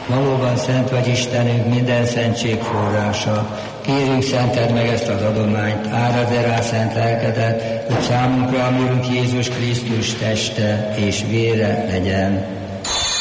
Valóban szent vagy Istenünk, minden szentség forrása. Kérünk, szenteld meg ezt az adományt, árad rá szent lelkedet, hogy számunkra, ami Urunk Jézus Krisztus teste és vére legyen.